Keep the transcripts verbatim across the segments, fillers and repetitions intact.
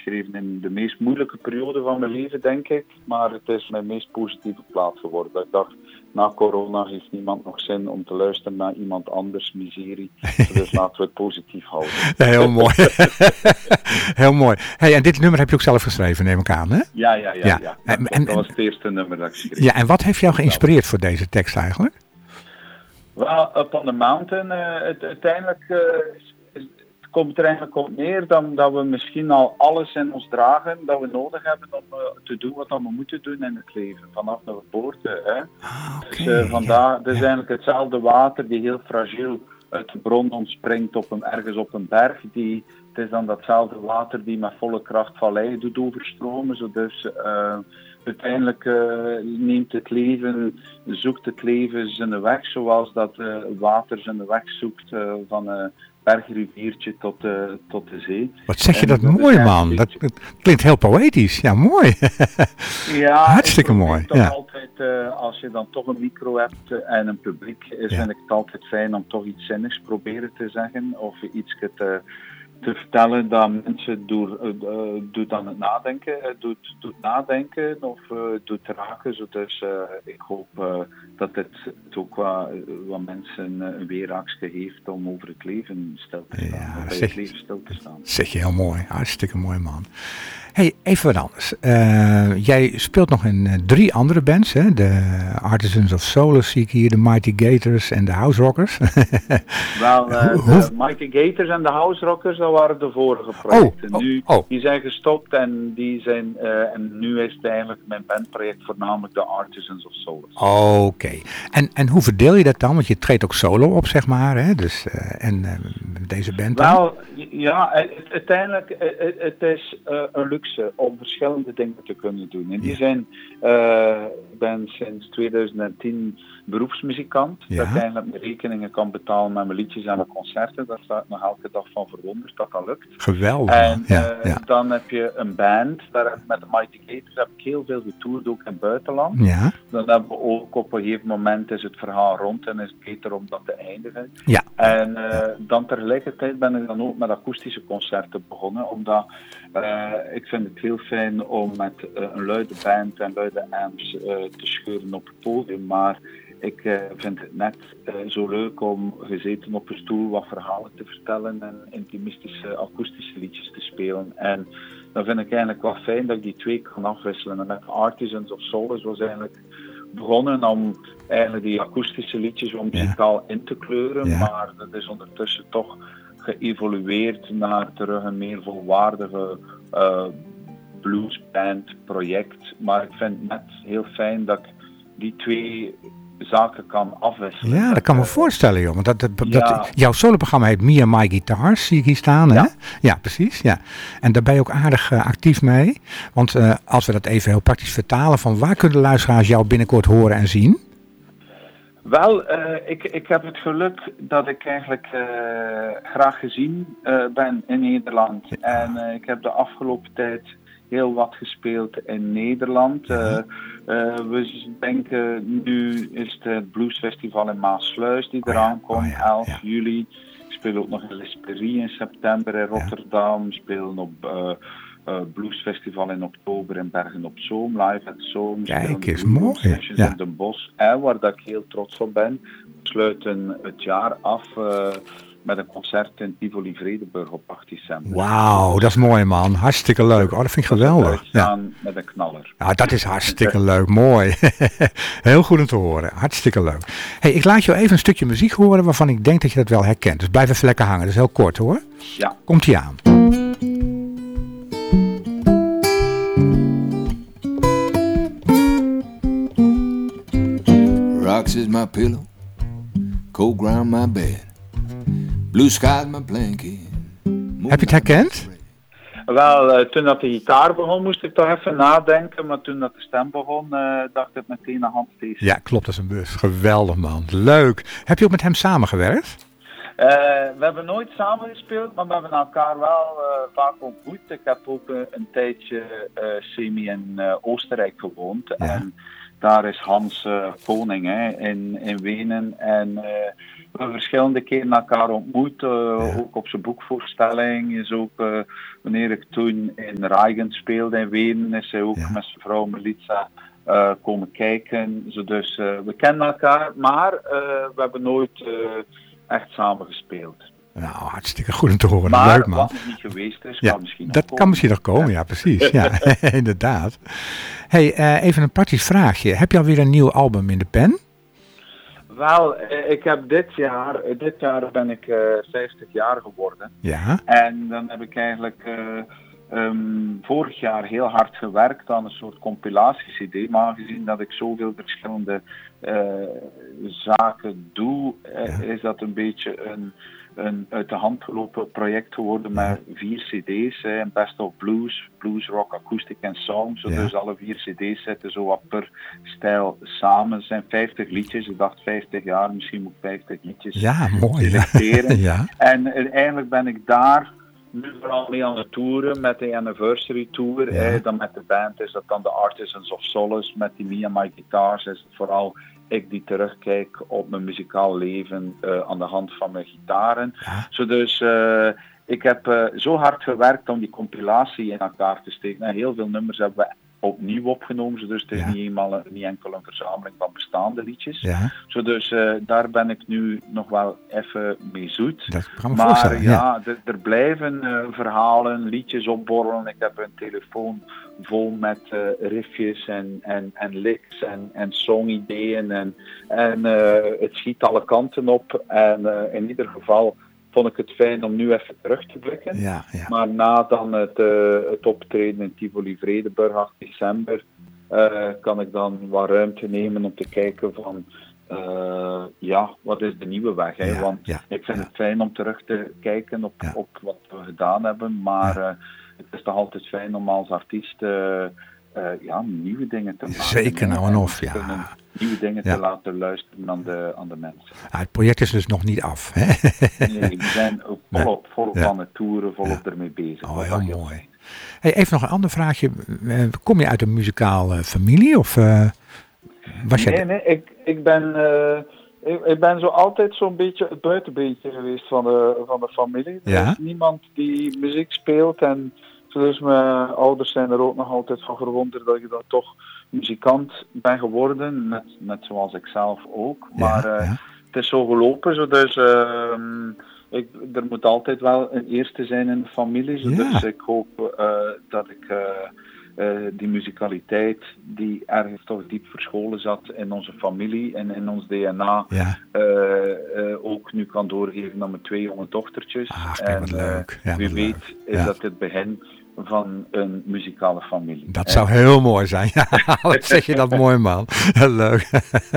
geschreven in de meest moeilijke periode van mijn leven, denk ik. Maar het is mijn meest positieve plaat geworden. Ik dacht, na corona heeft niemand nog zin om te luisteren naar iemand anders miserie. Dus laten we het positief houden. Heel mooi. Heel mooi. Hey, en dit nummer heb je ook zelf geschreven, neem ik aan, hè? Ja, ja, ja. ja. ja. En, en, dat was het eerste nummer dat ik schreef. Ja, en wat heeft jou geïnspireerd voor deze tekst eigenlijk? Wel, Up on the Mountain, uh, het, uiteindelijk uh, het komt er eigenlijk op neer dan, dat we misschien al alles in ons dragen dat we nodig hebben om uh, te doen wat we moeten doen in het leven, vanaf de geboorte. Hè? Ah, okay, dus uh, vandaar, ja, dus ja. eigenlijk hetzelfde water die heel fragiel uit de bron ontspringt op een, ergens op een berg. Die, het is dan datzelfde water die met volle kracht valleien doet overstromen. Zo dus, uh, uiteindelijk uh, neemt het leven, zoekt het leven zijn weg, zoals dat uh, water zijn weg zoekt uh, van een bergriviertje tot, uh, tot de zee. Wat zeg je en dat, dat mooi, man. Dat, dat klinkt heel poëtisch. Ja, mooi. Ja, hartstikke mooi. Toch ja. altijd, uh, als je dan toch een micro hebt uh, en een publiek, is, ja. vind ik het altijd fijn om toch iets zinnigs proberen te zeggen of iets te, te vertellen dat mensen door, uh, uh, doet aan het nadenken, uh, doet, doet nadenken of uh, doet raken. Zo dus uh, ik hoop uh, dat het, het ook wat, wat mensen uh, een weerraakje heeft om over het leven stil te staan. Ja, bij zeg, het leven stil te staan. Zeg je heel mooi. Hartstikke mooi, man. Hey, even wat anders. Uh, jij speelt nog in uh, drie andere bands, hè? De Artisans of Solace zie ik hier, de Mighty Gators en de House Rockers. Wel, uh, de Mighty Gators en de House Rockers, dat waren de vorige projecten. Oh, oh, nu, oh. Die zijn gestopt en, die zijn, uh, en nu is het eigenlijk mijn bandproject voornamelijk de Artisans of Solace. Oké. Okay. En, en hoe verdeel je dat dan? Want je treedt ook solo op, zeg maar, hè? Dus, uh, en uh, deze band dan? Wel, ja, het, uiteindelijk, het, het is uh, een luxe om verschillende dingen te kunnen doen. In die ja. zin, uh, ik ben sinds twintig tien beroepsmuzikant. Ja. Dat ik eigenlijk mijn rekeningen kan betalen met mijn liedjes en mijn concerten. Daar sta ik nog elke dag van verwonderd dat dat lukt. Geweldig. En ja, uh, ja. dan heb je een band. Daar heb, met de Mighty Gators heb ik heel veel getoerd, ook in het buitenland. Ja. Dan hebben we ook op een gegeven moment is het verhaal rond en is het beter om dat te eindigen. Ja. En uh, ja. dan tegelijkertijd ben ik dan ook met akoestische concerten begonnen, omdat uh, ik vind het heel fijn om met uh, een luide band en luide amps uh, te scheuren op het podium, maar ik uh, vind het net uh, zo leuk om gezeten op een stoel wat verhalen te vertellen en intimistische akoestische liedjes te spelen. En dan vind ik eigenlijk wel fijn dat ik die twee kan afwisselen. En met Artisans of Solace was eigenlijk begonnen om eigenlijk die akoestische liedjes om muzikaal ja. in te kleuren, ja. maar dat is ondertussen toch geëvolueerd naar terug een meer volwaardige uh, bluesband project. Maar ik vind het net heel fijn dat ik die twee zaken kan afwisselen. Ja, dat kan me voorstellen, joh. Want dat, dat, ja. dat, jouw soloprogramma heet Me and My Guitars, zie ik hier staan, ja. hè? Ja, precies, ja. En daar ben je ook aardig uh, actief mee. Want uh, als we dat even heel praktisch vertalen, van waar kunnen de luisteraars jou binnenkort horen en zien? Wel, uh, ik, ik heb het geluk dat ik eigenlijk uh, graag gezien uh, ben in Nederland. Ja. En uh, ik heb de afgelopen tijd heel wat gespeeld in Nederland. Ja. Uh, uh, we denken, nu is het Bluesfestival in Maassluis die eraan komt, oh ja, elf ja. juli. Ik speel ook nog in L'Espérie in september in Rotterdam. We spelen op uh, uh, Bluesfestival in oktober in Bergen op Zoom, live at Zoom. Kijk, is mooi. Ja. In Den Bosch, eh, waar dat ik heel trots op ben. We sluiten het jaar af uh, met een concert in Tivoli Vredenburg op acht december. Wauw, dat is mooi, man. Hartstikke leuk. Oh, dat vind ik geweldig. Ja. Met een knaller. Ja, dat is hartstikke leuk. Mooi. Heel goed om te horen. Hartstikke leuk. Hey, ik laat je even een stukje muziek horen waarvan ik denk dat je dat wel herkent. Dus blijf even lekker hangen. Dat is heel kort, hoor. Ja. Komt-ie aan. Rocks is my pillow, cold ground my bed, blue sky's my blanket. Heb je het herkend? Wel, uh, toen dat de gitaar begon moest ik toch even nadenken, maar toen dat de stem begon uh, dacht ik meteen aan Hans Thees. Ja, klopt, dat is een bus. Geweldig, man. Leuk. Heb je ook met hem samengewerkt? Uh, we hebben nooit samen gespeeld, maar we hebben elkaar wel uh, vaak ontmoet. Ik heb ook uh, een tijdje uh, semi in uh, Oostenrijk gewoond. Ja. En daar is Hans uh, koning hè, in, in Wenen. En uh, we verschillende keren elkaar ontmoet. Uh, ja. Ook op zijn boekvoorstelling. Is ook, uh, wanneer ik toen in Rijgen speelde in Wenen, is hij ook ja. met zijn vrouw Melissa uh, komen kijken. Zo dus uh, we kennen elkaar, maar uh, we hebben nooit uh, echt samen gespeeld. Nou, hartstikke goed om te horen. Maar leuk, man. wat nog niet geweest is, ja, kan misschien nog dat komen. kan misschien nog komen, ja, ja precies. Ja, inderdaad. Hey, uh, even een praktisch vraagje. Heb je alweer een nieuw album in de pen? Wel, ik heb dit jaar, dit jaar ben ik uh, vijftig jaar geworden. Ja. En dan heb ik eigenlijk uh, um, vorig jaar heel hard gewerkt aan een soort compilatie-C D. Maar aangezien dat ik zoveel verschillende uh, zaken doe, uh, ja. is dat een beetje een... een uit de hand gelopen project geworden met vier cd's. Hè, Best of Blues, Blues, Rock, Acoustic en Song. Zo ja. Dus alle vier cd's zitten zo wat per stijl samen. Het zijn vijftig liedjes. Ik dacht vijftig jaar, misschien moet ik vijftig liedjes ja, mooi, selecteren. Ja. En eigenlijk ben ik daar nu vooral mee aan het toeren met de Anniversary Tour. Ja. Hè, dan met de band is dat dan de Artisans of Solace. Met die Me and My Guitars is het vooral ik die terugkijk op mijn muzikaal leven uh, aan de hand van mijn gitaren. Ja. Zo dus, uh, ik heb uh, zo hard gewerkt om die compilatie in elkaar te steken. En heel veel nummers hebben we opnieuw opgenomen. Zo dus het is ja. niet, eenmaal een, niet enkel een verzameling van bestaande liedjes. Ja. Zo dus, uh, daar ben ik nu nog wel even mee zoet. Dat kan me maar voorstellen, ja, ja er, er blijven uh, verhalen, liedjes opborrelen. Ik heb een telefoon vol met uh, riffjes en, en, en licks en, en songideeën. En, en uh, het schiet alle kanten op. En uh, in ieder geval vond ik het fijn om nu even terug te blikken. Ja, ja. Maar na dan het, uh, het optreden in Tivoli Vredenburg acht december uh, kan ik dan wat ruimte nemen om te kijken van uh, ja, wat is de nieuwe weg? Hè? Ja, Want ja, ik vind ja. het fijn om terug te kijken op, ja. op wat we gedaan hebben, maar ja. uh, het is toch altijd fijn om als artiest uh, uh, ja, nieuwe dingen te maken. Zeker nou en of, ja. Nieuwe dingen ja. te laten luisteren aan de, aan de mensen. Ja, het project is dus nog niet af. Hè? Nee, we zijn ook volop, volop ja. aan het toeren, volop ja. ermee bezig. Oh, heel mooi. Hey, even nog een ander vraagje. Kom je uit een muzikale familie? Of, uh, was nee, jij... nee, ik, ik ben... Uh, Ik, ik ben zo altijd zo'n beetje het buitenbeentje geweest van de, van de familie. Er ja? is niemand die muziek speelt en dus mijn ouders zijn er ook nog altijd van verwonderd dat ik dan toch muzikant ben geworden, net, net zoals ik zelf ook. Maar ja, uh, ja. het is zo gelopen, zo dus uh, ik, er moet altijd wel een eerste zijn in de familie. Zo ja. Dus ik hoop uh, dat ik... Uh, Uh, die muzikaliteit die ergens toch diep verscholen zat in onze familie en in ons D N A ja. uh, uh, ook nu kan doorgeven aan mijn twee jonge dochtertjes. Ach, en wat leuk. Ja, wie wat weet leuk. is ja. dat het begin van een muzikale familie. Dat en... zou heel mooi zijn. Ja, wat zeg je dat mooi, man. Leuk.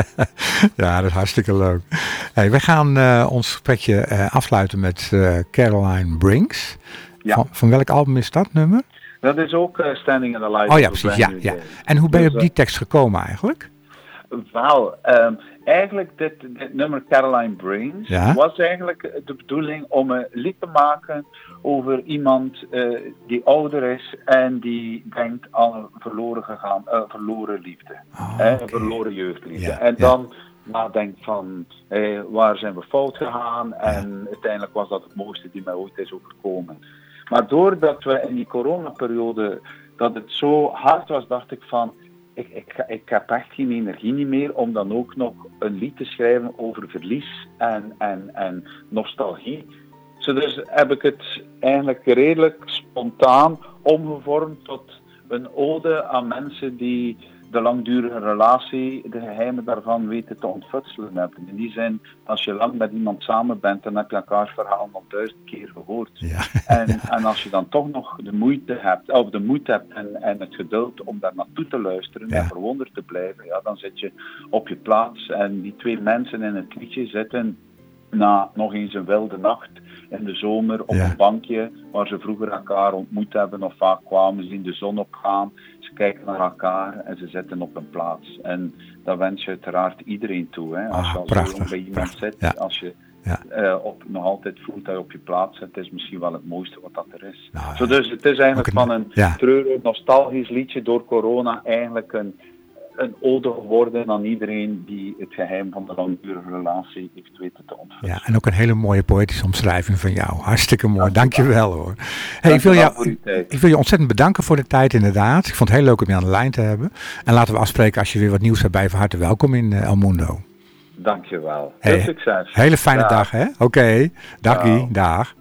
Ja, dat is hartstikke leuk. Hey, we gaan uh, ons gesprekje uh, afsluiten met uh, Caroline Brinks. Ja. Van, van welk album is dat nummer? Dat is ook uh, Standing in the Light. Oh ja, precies. Ja, ja. En hoe ben je dus, op die tekst gekomen eigenlijk? Wel, um, eigenlijk dit, dit nummer Caroline Brinks ja? was eigenlijk de bedoeling om een lied te maken over iemand uh, die ouder is en die denkt aan een verloren, gegaan, uh, verloren liefde. Oh, hè, okay. Een verloren jeugdliefde. Ja, en ja. dan nadenkt van hey, waar zijn we fout gegaan ja. en uiteindelijk was dat het mooiste die mij ooit is overkomen. Maar doordat we in die coronaperiode, dat het zo hard was, dacht ik van, ik, ik, ik heb echt geen energie niet meer om dan ook nog een lied te schrijven over verlies en, en, en nostalgie. Zo dus heb ik het eigenlijk redelijk spontaan omgevormd tot een ode aan mensen die de langdurige relatie, de geheimen daarvan weten te ontfutselen hebben. In die zin, als je lang met iemand samen bent, dan heb je elkaars verhaal nog duizend keer gehoord. Ja. En, en als je dan toch nog de moeite hebt, of de moeite hebt en, en het geduld om daar naartoe te luisteren ja. en verwonderd te blijven, ja, dan zit je op je plaats. En die twee mensen in het liedje zitten na nog eens een wilde nacht in de zomer op ja. een bankje waar ze vroeger elkaar ontmoet hebben of vaak kwamen, zien de zon opgaan, ze kijken naar elkaar en ze zitten op een plaats. En dat wens je uiteraard iedereen toe. Hè. Als ah, je al prachtig, zo lang bij iemand prachtig. zit, Ja. als je ja. uh, op, nog altijd voelt dat je op je plaats zit, is misschien wel het mooiste wat dat er is. Nou, Zo dus het is eigenlijk een, van een ja. treurig, nostalgisch liedje door corona eigenlijk een een ode geworden aan iedereen die het geheim van de langdurige relatie heeft weten te ontvluchten. Ja, en ook een hele mooie poëtische omschrijving van jou. Hartstikke mooi. Dank je wel hoor. Hey, ik, wil jou, ik wil je ontzettend bedanken voor de tijd inderdaad. Ik vond het heel leuk om je aan de lijn te hebben. En laten we afspreken als je weer wat nieuws hebt bij. Van harte welkom in uh, El Mundo. Dank je wel. Veel hey, succes. Hele fijne dag, dag hè. Oké. Okay. Dag Guy. Dag.